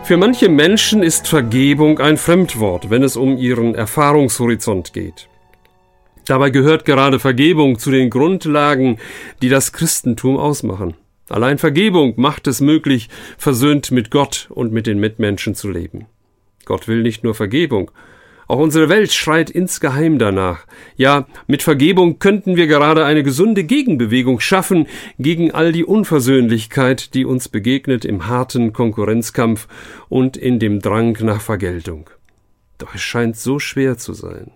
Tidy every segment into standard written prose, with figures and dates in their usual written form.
Für manche Menschen ist Vergebung ein Fremdwort, wenn es um ihren Erfahrungshorizont geht. Dabei gehört gerade Vergebung zu den Grundlagen, die das Christentum ausmachen. Allein Vergebung macht es möglich, versöhnt mit Gott und mit den Mitmenschen zu leben. Gott will nicht nur Vergebung. Auch unsere Welt schreit insgeheim danach. Ja, mit Vergebung könnten wir gerade eine gesunde Gegenbewegung schaffen gegen all die Unversöhnlichkeit, die uns begegnet im harten Konkurrenzkampf und in dem Drang nach Vergeltung. Doch es scheint so schwer zu sein.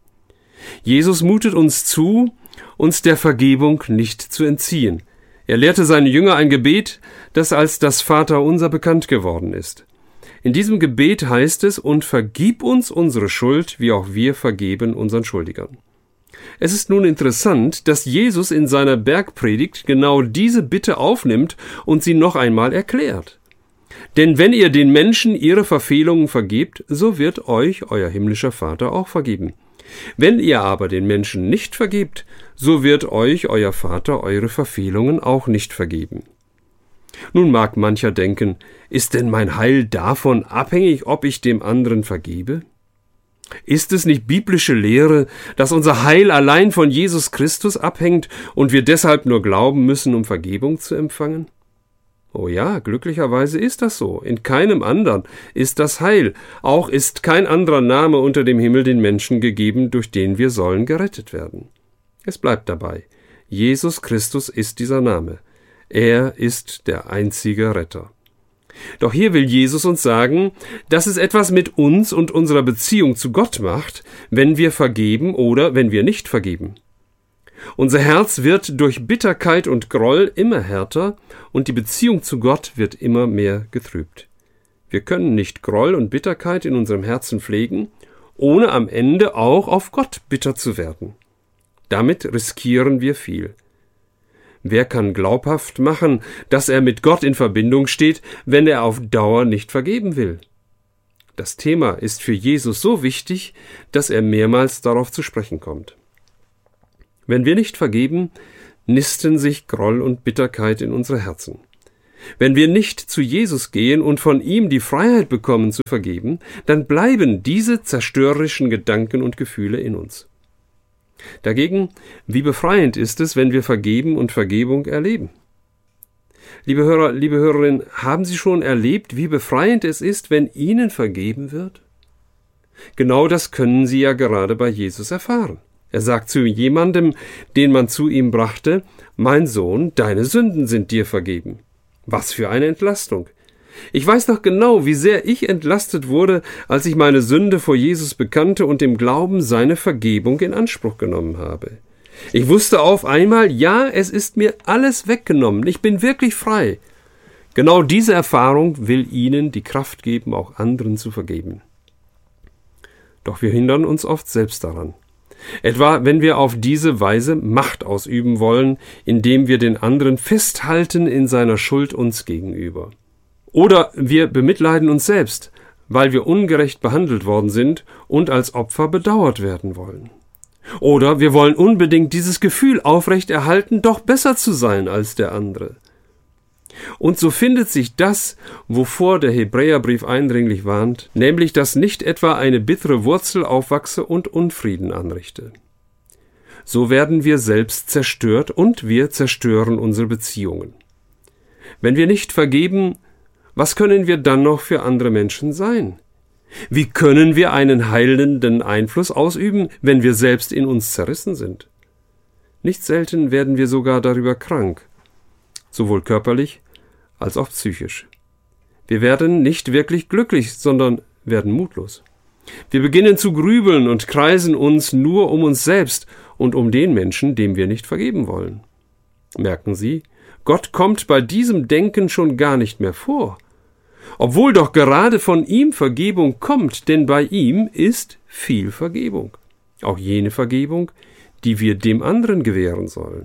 Jesus mutet uns zu, uns der Vergebung nicht zu entziehen. Er lehrte seine Jünger ein Gebet, das als das Vaterunser bekannt geworden ist. In diesem Gebet heißt es: Und vergib uns unsere Schuld, wie auch wir vergeben unseren Schuldigern. Es ist nun interessant, dass Jesus in seiner Bergpredigt genau diese Bitte aufnimmt und sie noch einmal erklärt. Denn wenn ihr den Menschen ihre Verfehlungen vergebt, so wird euch euer himmlischer Vater auch vergeben. Wenn ihr aber den Menschen nicht vergebt, so wird euch euer Vater eure Verfehlungen auch nicht vergeben. Nun mag mancher denken, ist denn mein Heil davon abhängig, ob ich dem anderen vergebe? Ist es nicht biblische Lehre, dass unser Heil allein von Jesus Christus abhängt und wir deshalb nur glauben müssen, um Vergebung zu empfangen? Oh ja, glücklicherweise ist das so. In keinem anderen ist das Heil. Auch ist kein anderer Name unter dem Himmel den Menschen gegeben, durch den wir sollen gerettet werden. Es bleibt dabei. Jesus Christus ist dieser Name. Er ist der einzige Retter. Doch hier will Jesus uns sagen, dass es etwas mit uns und unserer Beziehung zu Gott macht, wenn wir vergeben oder wenn wir nicht vergeben. Unser Herz wird durch Bitterkeit und Groll immer härter und die Beziehung zu Gott wird immer mehr getrübt. Wir können nicht Groll und Bitterkeit in unserem Herzen pflegen, ohne am Ende auch auf Gott bitter zu werden. Damit riskieren wir viel. Wer kann glaubhaft machen, dass er mit Gott in Verbindung steht, wenn er auf Dauer nicht vergeben will? Das Thema ist für Jesus so wichtig, dass er mehrmals darauf zu sprechen kommt. Wenn wir nicht vergeben, nisten sich Groll und Bitterkeit in unsere Herzen. Wenn wir nicht zu Jesus gehen und von ihm die Freiheit bekommen zu vergeben, dann bleiben diese zerstörerischen Gedanken und Gefühle in uns. Dagegen, wie befreiend ist es, wenn wir vergeben und Vergebung erleben. Liebe Hörer, liebe Hörerinnen, haben Sie schon erlebt, wie befreiend es ist, wenn Ihnen vergeben wird? Genau das können Sie ja gerade bei Jesus erfahren. Er sagt zu jemandem, den man zu ihm brachte: Mein Sohn, deine Sünden sind dir vergeben. Was für eine Entlastung! Ich weiß noch genau, wie sehr ich entlastet wurde, als ich meine Sünde vor Jesus bekannte und im Glauben seine Vergebung in Anspruch genommen habe. Ich wusste auf einmal, ja, es ist mir alles weggenommen, ich bin wirklich frei. Genau diese Erfahrung will Ihnen die Kraft geben, auch anderen zu vergeben. Doch wir hindern uns oft selbst daran. Etwa, wenn wir auf diese Weise Macht ausüben wollen, indem wir den anderen festhalten in seiner Schuld uns gegenüber. Oder wir bemitleiden uns selbst, weil wir ungerecht behandelt worden sind und als Opfer bedauert werden wollen. Oder wir wollen unbedingt dieses Gefühl aufrechterhalten, doch besser zu sein als der andere. Und so findet sich das, wovor der Hebräerbrief eindringlich warnt, nämlich, dass nicht etwa eine bittere Wurzel aufwachse und Unfrieden anrichte. So werden wir selbst zerstört und wir zerstören unsere Beziehungen. Wenn wir nicht vergeben, was können wir dann noch für andere Menschen sein? Wie können wir einen heilenden Einfluss ausüben, wenn wir selbst in uns zerrissen sind? Nicht selten werden wir sogar darüber krank, sowohl körperlich als auch psychisch. Wir werden nicht wirklich glücklich, sondern werden mutlos. Wir beginnen zu grübeln und kreisen uns nur um uns selbst und um den Menschen, dem wir nicht vergeben wollen. Merken Sie, Gott kommt bei diesem Denken schon gar nicht mehr vor. Obwohl doch gerade von ihm Vergebung kommt, denn bei ihm ist viel Vergebung. Auch jene Vergebung, die wir dem anderen gewähren sollen.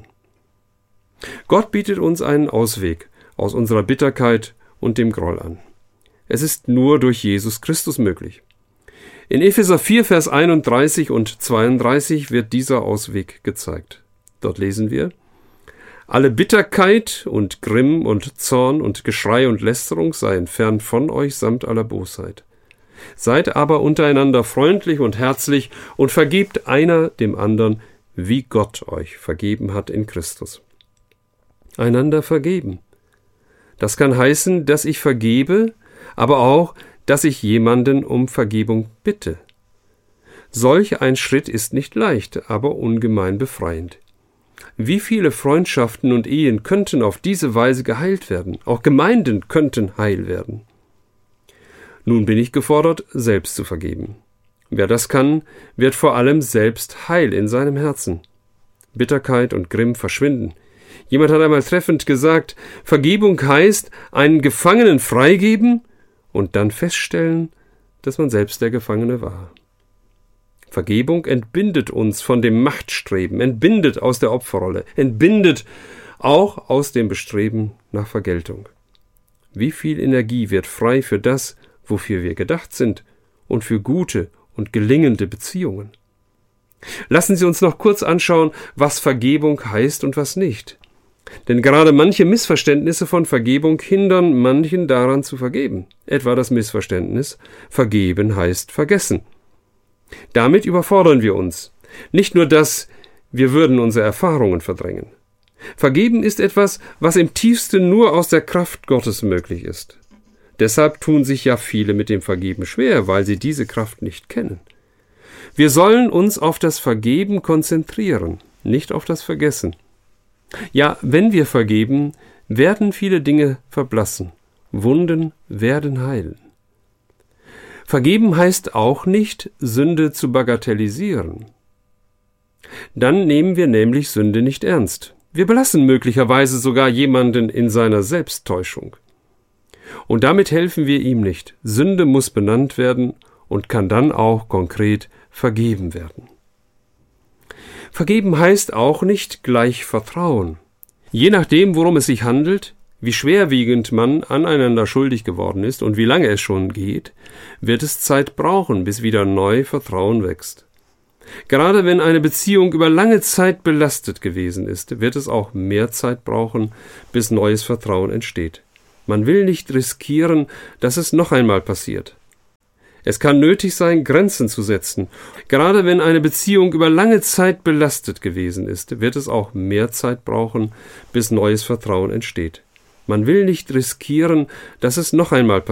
Gott bietet uns einen Ausweg aus unserer Bitterkeit und dem Groll an. Es ist nur durch Jesus Christus möglich. In Epheser 4, Vers 31 und 32 wird dieser Ausweg gezeigt. Dort lesen wir: Alle Bitterkeit und Grimm und Zorn und Geschrei und Lästerung seien fern von euch samt aller Bosheit. Seid aber untereinander freundlich und herzlich und vergebt einer dem anderen, wie Gott euch vergeben hat in Christus. Einander vergeben. Das kann heißen, dass ich vergebe, aber auch, dass ich jemanden um Vergebung bitte. Solch ein Schritt ist nicht leicht, aber ungemein befreiend. Wie viele Freundschaften und Ehen könnten auf diese Weise geheilt werden? Auch Gemeinden könnten heil werden. Nun bin ich gefordert, selbst zu vergeben. Wer das kann, wird vor allem selbst heil in seinem Herzen. Bitterkeit und Grimm verschwinden. Jemand hat einmal treffend gesagt, Vergebung heißt, einen Gefangenen freigeben und dann feststellen, dass man selbst der Gefangene war. Vergebung entbindet uns von dem Machtstreben, entbindet aus der Opferrolle, entbindet auch aus dem Bestreben nach Vergeltung. Wie viel Energie wird frei für das, wofür wir gedacht sind, und für gute und gelingende Beziehungen. Lassen Sie uns noch kurz anschauen, was Vergebung heißt und was nicht. Denn gerade manche Missverständnisse von Vergebung hindern manchen daran zu vergeben. Etwa das Missverständnis, vergeben heißt vergessen. Damit überfordern wir uns. Nicht nur das, wir würden unsere Erfahrungen verdrängen. Vergeben ist etwas, was im tiefsten nur aus der Kraft Gottes möglich ist. Deshalb tun sich ja viele mit dem Vergeben schwer, weil sie diese Kraft nicht kennen. Wir sollen uns auf das Vergeben konzentrieren, nicht auf das Vergessen. Ja, wenn wir vergeben, werden viele Dinge verblassen, Wunden werden heilen. Vergeben heißt auch nicht, Sünde zu bagatellisieren. Dann nehmen wir nämlich Sünde nicht ernst. Wir belassen möglicherweise sogar jemanden in seiner Selbsttäuschung. Und damit helfen wir ihm nicht. Sünde muss benannt werden und kann dann auch konkret vergeben werden. Vergeben heißt auch nicht gleich Vertrauen. Je nachdem, worum es sich handelt, wie schwerwiegend man aneinander schuldig geworden ist und wie lange es schon geht, wird es Zeit brauchen, bis wieder neu Vertrauen wächst. Gerade wenn eine Beziehung über lange Zeit belastet gewesen ist, wird es auch mehr Zeit brauchen, bis neues Vertrauen entsteht. Man will nicht riskieren, dass es noch einmal passiert. Es kann nötig sein, Grenzen zu setzen. Gerade wenn eine Beziehung über lange Zeit belastet gewesen ist, wird es auch mehr Zeit brauchen, bis neues Vertrauen entsteht. Man will nicht riskieren, dass es noch einmal passiert.